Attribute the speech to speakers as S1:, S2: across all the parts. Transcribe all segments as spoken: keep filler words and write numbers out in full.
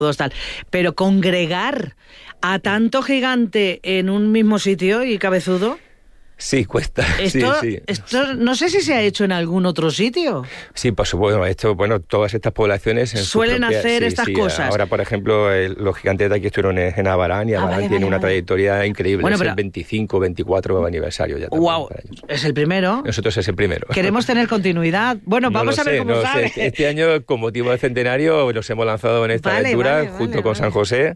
S1: tal. Pero congregar a tanto gigante en un mismo sitio y cabezudo...
S2: Sí, cuesta.
S1: Esto,
S2: sí, sí.
S1: esto no sé si se ha hecho en algún otro sitio.
S2: Sí, por supuesto. Esto, bueno, todas estas poblaciones... En
S1: Suelen
S2: propia,
S1: hacer
S2: sí,
S1: estas
S2: sí.
S1: cosas.
S2: Ahora, por ejemplo, el, los gigantes de aquí estuvieron en, en Abarán y Abarán ah, vale, tiene vale, una vale. trayectoria increíble.
S1: Bueno,
S2: es
S1: pero...
S2: el veinticinco, veinticuatro aniversario ya.
S1: ¡Wow! Es el primero.
S2: Nosotros es el primero.
S1: Queremos tener continuidad. Bueno,
S2: no
S1: vamos a ver
S2: sé,
S1: cómo
S2: no
S1: sale.
S2: Sé. Este año, con motivo del centenario, nos hemos lanzado en esta
S1: vale,
S2: aventura
S1: vale,
S2: junto
S1: vale,
S2: con
S1: vale.
S2: San José.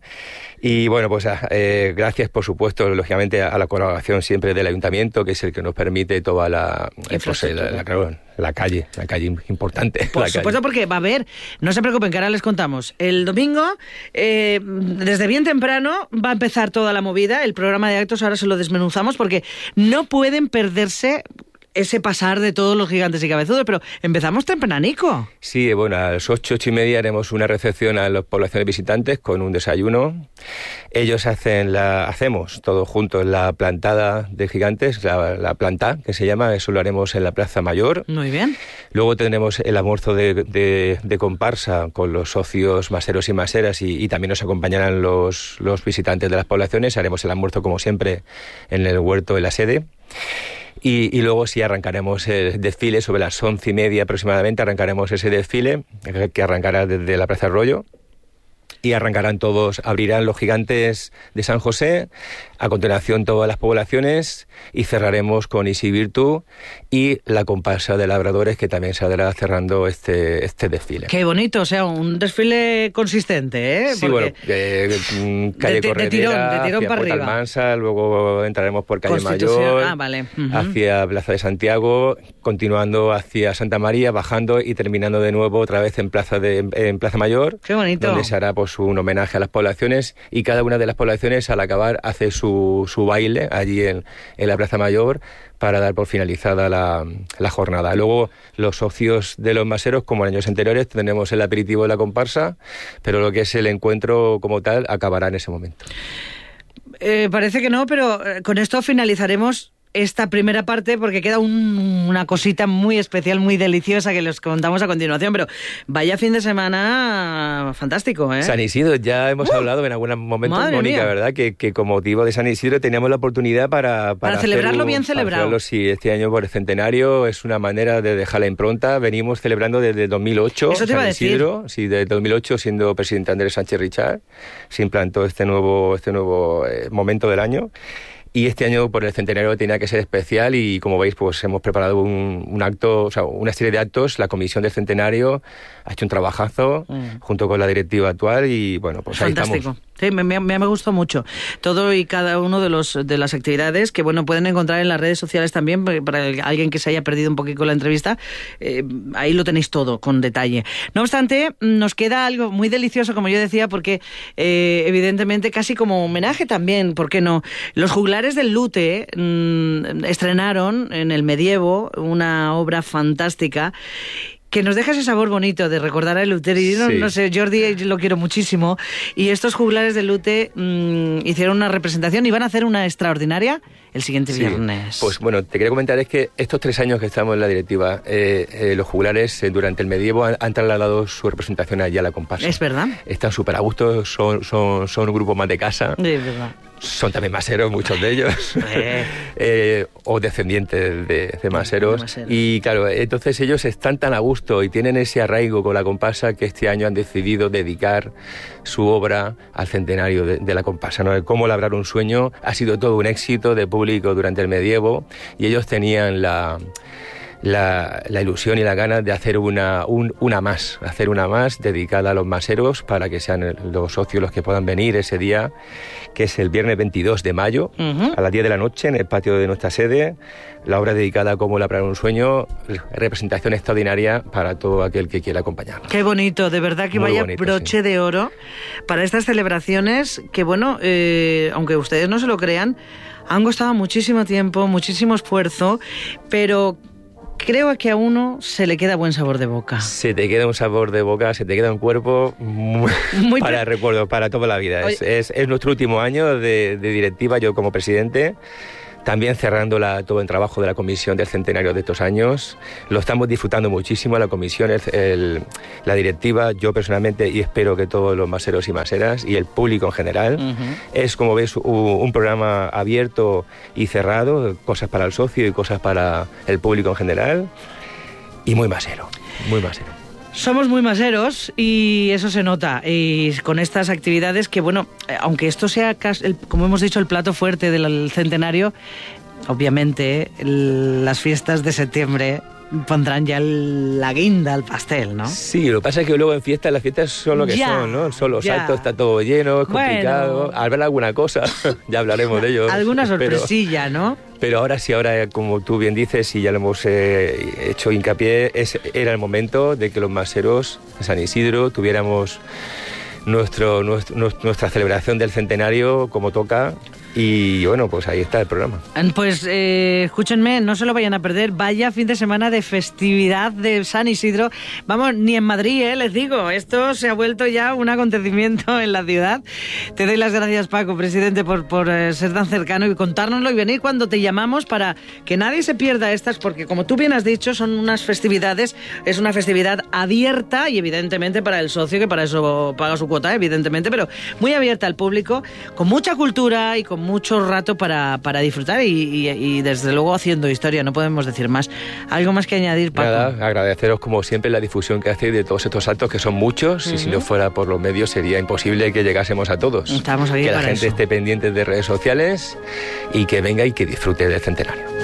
S2: Y bueno, pues eh, gracias, por supuesto, lógicamente, a la colaboración siempre del Ayuntamiento, que es el que nos permite toda la, eh, pues, la, la, la, la calle, la calle importante.
S1: Por
S2: la
S1: supuesto,
S2: calle.
S1: Porque va a haber, no se preocupen, que ahora les contamos. El domingo, eh, desde bien temprano, va a empezar toda la movida. El programa de actos ahora se lo desmenuzamos porque no pueden perderse ese pasar de todos los gigantes y cabezudos, pero empezamos temprananico.
S2: Sí, bueno, a las ocho, ocho y media haremos una recepción a las poblaciones visitantes con un desayuno. Ellos hacen la, hacemos todos juntos la plantada de gigantes, la, la planta que se llama, eso lo haremos en la Plaza Mayor.
S1: Muy bien.
S2: Luego tendremos el almuerzo de, de, de comparsa con los socios maseros y maseras y, y también nos acompañarán los, los visitantes de las poblaciones. Haremos el almuerzo como siempre en el huerto de la sede. Y, y luego sí arrancaremos el desfile sobre las once y media aproximadamente, arrancaremos ese desfile que arrancará desde la Plaza Arroyo y arrancarán todos, abrirán los gigantes de San José, a continuación todas las poblaciones y cerraremos con Isi Virtu y la comparsa de labradores que también saldrá cerrando este, este desfile.
S1: Qué bonito, o sea, un desfile consistente, ¿eh?
S2: Sí, bueno, eh, calle
S1: de,
S2: Corredera,
S1: de tirón, de tirón para arriba.
S2: Almansa, luego entraremos por calle Mayor,
S1: ah, vale. uh-huh.
S2: hacia Plaza de Santiago, continuando hacia Santa María, bajando y terminando de nuevo otra vez en Plaza de en Plaza Mayor.
S1: Qué bonito.
S2: Donde se hará pues un homenaje a las poblaciones y cada una de las poblaciones al acabar hace su, su baile allí en, en la Plaza Mayor para dar por finalizada la, la jornada. Luego los socios de los maseros, como en años anteriores, tendremos el aperitivo de la comparsa, pero lo que es el encuentro como tal acabará en ese momento.
S1: Eh, parece que no, pero con esto finalizaremos esta primera parte porque queda un, una cosita muy especial, muy deliciosa que les contamos a continuación, pero vaya fin de semana fantástico, ¿eh?
S2: San Isidro, ya hemos uh, hablado en algún momento, Mónica, mía. ¿verdad? Que, que con motivo de San Isidro teníamos la oportunidad para...
S1: Para, para celebrarlo un, bien celebrado.
S2: Para sí, este año por el centenario es una manera de dejar la impronta. Venimos celebrando desde dos mil ocho.
S1: Eso te
S2: San
S1: iba a
S2: Isidro,
S1: decir.
S2: Sí, desde dos mil ocho, siendo presidente Andrés Sánchez Richard, se implantó este nuevo, este nuevo eh, momento del año. Y este año, por el centenario, tenía que ser especial y, como veis, pues hemos preparado un, un acto, o sea, una serie de actos. La Comisión del Centenario ha hecho un trabajazo mm. junto con la directiva actual y, bueno, pues
S1: fantástico.
S2: Ahí estamos.
S1: Sí, me, me, me gustó mucho todo y cada uno de los de las actividades que, bueno, pueden encontrar en las redes sociales también, para alguien que se haya perdido un poquito la entrevista, eh, ahí lo tenéis todo con detalle. No obstante, nos queda algo muy delicioso, como yo decía, porque eh, evidentemente casi como homenaje también, ¿por qué no? Los juglares del Lute mmm, estrenaron en el medievo una obra fantástica que nos deja ese sabor bonito de recordar a Luter. Y no, sí. no sé, Jordi lo quiero muchísimo. Y estos juglares de Lute mmm, hicieron una representación y van a hacer una extraordinaria el siguiente
S2: sí.
S1: viernes.
S2: Pues bueno, te quería comentar es que estos tres años que estamos en la directiva, eh, eh, los juglares eh, durante el medievo han, han trasladado su representación allá a la comparsa.
S1: Es verdad.
S2: Están súper a gusto, son, son, son un grupo más de casa.
S1: Es verdad.
S2: Son también maseros, muchos de ellos, eh. eh, o descendientes de, de maseros.
S1: maseros.
S2: Y claro, entonces ellos están tan a gusto y tienen ese arraigo con la comparsa que este año han decidido dedicar su obra al centenario de, de la comparsa, ¿no? Cómo labrar un sueño ha sido todo un éxito de público durante el medievo y ellos tenían la... La, la ilusión y la ganas de hacer una, un, una más, hacer una más dedicada a los maseros para que sean los socios los que puedan venir ese día, que es el viernes veintidós de mayo, uh-huh. a las diez de la noche en el patio de nuestra sede. La obra dedicada Cómo labrar un sueño, representación extraordinaria para todo aquel que quiera acompañarnos.
S1: Qué bonito, de verdad que
S2: Muy
S1: vaya
S2: bonito,
S1: broche
S2: sí.
S1: de oro para estas celebraciones que, bueno, eh, aunque ustedes no se lo crean, han costado muchísimo tiempo, muchísimo esfuerzo, pero creo que a uno se le queda buen sabor de boca.
S2: Se te queda un sabor de boca, se te queda un cuerpo muy, muy para pre- recuerdo, para toda la vida. Es, es, es nuestro último año de, de directiva, yo como presidente. también cerrando la, todo el trabajo de la comisión del centenario de estos años. Lo estamos disfrutando muchísimo, la comisión, el, el, la directiva, yo personalmente, y espero que todos los maseros y maseras y el público en general. Uh-huh. Es, como ves, un, un programa abierto y cerrado, cosas para el socio y cosas para el público en general, y muy masero, muy masero.
S1: Somos muy maseros y eso se nota, y con estas actividades que, bueno, aunque esto sea, como hemos dicho, el plato fuerte del centenario, obviamente las fiestas de septiembre pondrán ya el, la guinda al pastel, ¿no?
S2: Sí, lo que pasa es que luego en fiestas, las fiestas son lo que ya, son, ¿no? Son los ya. saltos, está todo lleno, es complicado. Bueno, habrá alguna cosa, ya hablaremos de ello.
S1: Alguna sorpresilla, pero, ¿no?
S2: Pero ahora sí, ahora, como tú bien dices, y ya lo hemos eh, hecho hincapié, es, era el momento de que los maseros de San Isidro tuviéramos nuestro, nuestro, nuestra celebración del centenario como toca. Y bueno, pues ahí está el programa.
S1: Pues eh, escúchenme, no se lo vayan a perder. Vaya fin de semana de festividad de San Isidro. Vamos, ni en Madrid, eh, les digo. Esto se ha vuelto ya un acontecimiento en la ciudad. Te doy las gracias, Paco, presidente, por, por eh, ser tan cercano y contárnoslo y venir cuando te llamamos para que nadie se pierda estas, porque como tú bien has dicho, son unas festividades, es una festividad abierta y evidentemente para el socio, que para eso paga su cuota, evidentemente, pero muy abierta al público, con mucha cultura y con mucho rato para, para disfrutar y, y, y desde luego haciendo historia, no podemos decir más. ¿Algo más que añadir, Paco?
S2: Nada, agradeceros como siempre la difusión que hacéis de todos estos actos, que son muchos, uh-huh. y si no fuera por los medios sería imposible que llegásemos a todos.
S1: Estamos aquí
S2: que
S1: para
S2: la gente
S1: eso.
S2: esté pendiente de redes sociales y que venga y que disfrute del centenario.